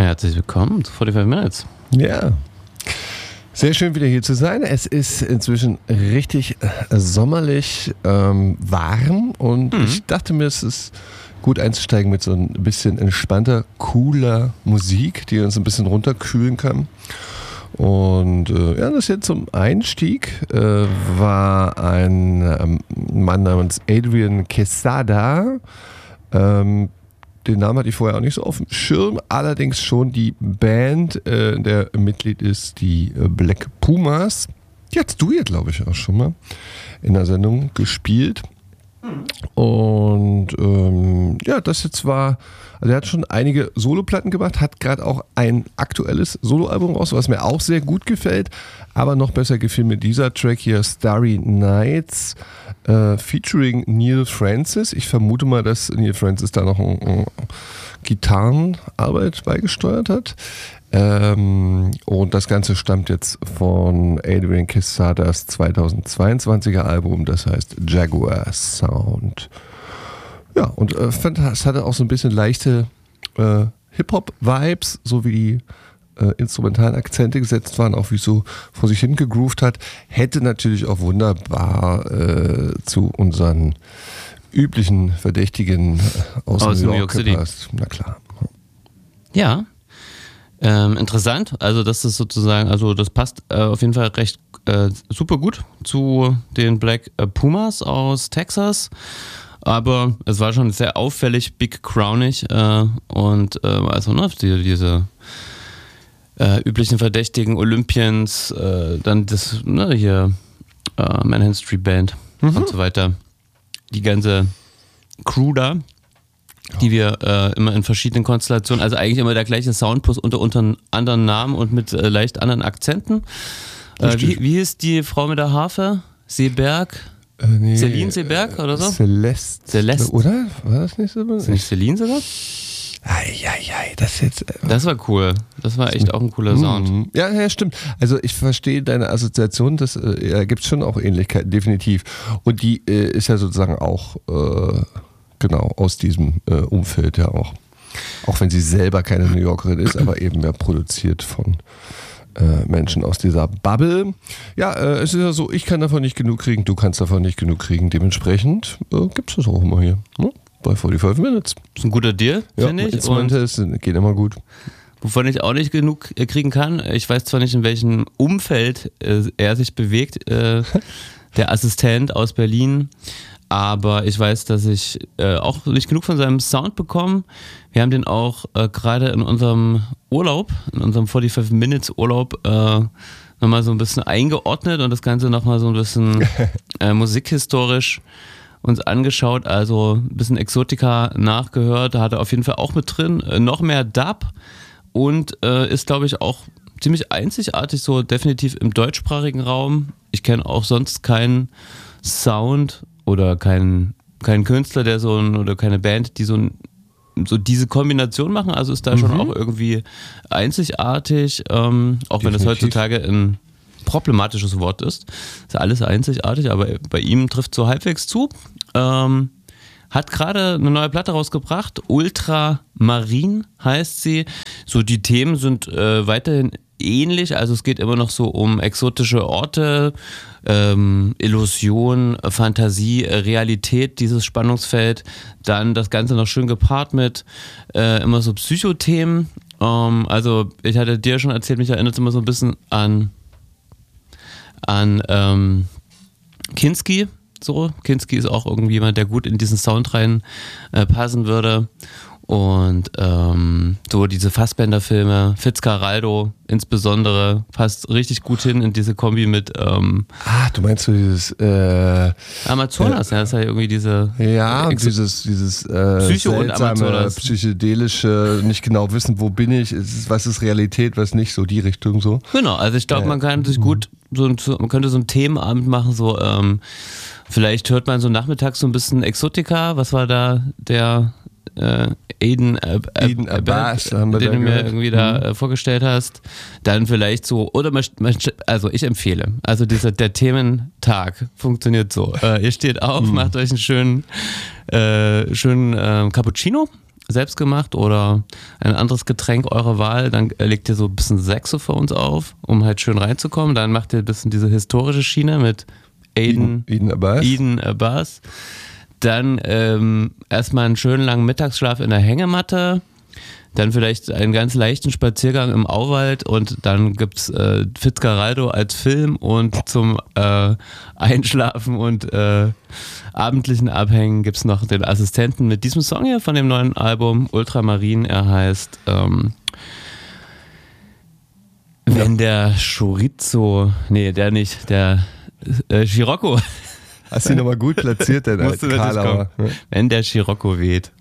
herzlich willkommen zu 45 Minutes. Ja, sehr schön wieder hier zu sein. Es ist inzwischen richtig sommerlich warm und ich dachte mir, es ist gut einzusteigen mit so ein bisschen entspannter, cooler Musik, die uns ein bisschen runterkühlen kann. Und das jetzt zum Einstieg war ein Mann namens Adrian Quesada. Den Namen hatte ich vorher auch nicht so auf dem Schirm, allerdings schon die Band, der Mitglied ist, die Black Pumas. Die hast du hier, glaube ich, auch schon mal in der Sendung gespielt. Und das jetzt war, also er hat schon einige Soloplatten gemacht, hat gerade auch ein aktuelles Soloalbum raus, was mir auch sehr gut gefällt, aber noch besser gefiel mir dieser Track hier, Starry Nights, featuring Neil Francis. Ich vermute mal, dass Neil Francis da noch eine Gitarrenarbeit beigesteuert hat. Und das Ganze stammt jetzt von Adrian Quesadas 2022er Album, das heißt Jaguar Sound. Ja, und es hatte auch so ein bisschen leichte Hip-Hop-Vibes, so wie die instrumentalen Akzente gesetzt waren, auch wie es so vor sich hin gegroovt hat. Hätte natürlich auch wunderbar zu unseren üblichen Verdächtigen aus New York gepasst. Na klar. Ja. Interessant, also das ist sozusagen, also das passt auf jeden Fall recht super gut zu den Black Pumas aus Texas, aber es war schon sehr auffällig, big crownig und also diese üblichen Verdächtigen, Olympians, dann das hier Manhattan Street Band und so weiter, die ganze Crew da, die wir immer in verschiedenen Konstellationen, also eigentlich immer der gleiche Sound, plus unter anderen Namen und mit leicht anderen Akzenten. Wie ist die Frau mit der Harfe? Seeberg? Nee, Celine Seeberg oder so? Celeste. Oder? War das nicht so? Ist nicht Celine sogar? Das war cool. Das war echt auch ein cooler Sound. Ja, stimmt. Also ich verstehe deine Assoziation, das gibt es schon auch Ähnlichkeiten, definitiv. Und die ist ja sozusagen auch genau aus diesem Umfeld ja auch. Auch wenn sie selber keine New Yorkerin ist, aber eben mehr produziert von Menschen aus dieser Bubble. Ja, es ist ja so, ich kann davon nicht genug kriegen, du kannst davon nicht genug kriegen. Dementsprechend gibt es das auch immer hier. Ne? Bei 45 Minutes. Das ist ein guter Deal, finde ich. Instrumente geht immer gut. Wovon ich auch nicht genug kriegen kann, ich weiß zwar nicht, in welchem Umfeld er sich bewegt, der Assistent aus Berlin, aber ich weiß, dass ich auch nicht genug von seinem Sound bekomme. Wir haben den auch gerade in unserem Urlaub, in unserem 45 Minutes Urlaub nochmal so ein bisschen eingeordnet und das Ganze nochmal so ein bisschen musikhistorisch uns angeschaut, also ein bisschen Exotika nachgehört, da hat er auf jeden Fall auch mit drin, noch mehr Dub und ist, glaube ich, auch ziemlich einzigartig, so definitiv im deutschsprachigen Raum. Ich kenne auch sonst keinen Sound oder keinen Künstler, der oder keine Band, die so diese Kombination machen, also ist da schon auch irgendwie einzigartig, auch definitiv. Wenn es heutzutage ein problematisches Wort ist ja alles einzigartig, aber bei ihm trifft so halbwegs zu. Hat gerade eine neue Platte rausgebracht, Ultramarin heißt sie. So die Themen sind weiterhin ähnlich, also es geht immer noch so um exotische Orte, Illusion, Fantasie, Realität, dieses Spannungsfeld. Dann das Ganze noch schön gepaart mit immer so Psychothemen. Also ich hatte dir schon erzählt, mich erinnert es immer so ein bisschen an Kinski. So, Kinski ist auch irgendwie jemand, der gut in diesen Sound rein passen würde. Und so diese Fassbender-Filme, Fitzcarraldo insbesondere, passt richtig gut hin in diese Kombi mit du meinst so dieses Amazonas, ja, das ist ja irgendwie diese und dieses Psycho und Amazonas. Psychedelische, nicht genau wissen, wo bin ich, was ist Realität, was nicht, so die Richtung so. Genau, also ich glaube, man kann sich gut, man könnte so einen Themenabend machen, so vielleicht hört man so nachmittags so ein bisschen Exotika, was war da der Aiden Abbas, den du mir irgendwie da vorgestellt hast, dann vielleicht so, oder also ich empfehle, also der Thementag funktioniert so, ihr steht auf, macht euch einen schönen Cappuccino selbst gemacht oder ein anderes Getränk eurer Wahl. Dann legt ihr so ein bisschen Sexo für uns auf, um halt schön reinzukommen. Dann macht ihr ein bisschen diese historische Schiene mit Eden Abbas. Dann erstmal einen schönen langen Mittagsschlaf in der Hängematte. Dann vielleicht einen ganz leichten Spaziergang im Auwald und dann gibt's Fitzcarraldo als Film und zum Einschlafen und abendlichen Abhängen gibt's noch den Assistenten mit diesem Song hier von dem neuen Album Ultramarin. Er heißt Wenn der Chorizo, nee, der nicht, der Scirocco. Hast du ihn nochmal gut platziert, denn als Karlauer. Wenn der Scirocco weht.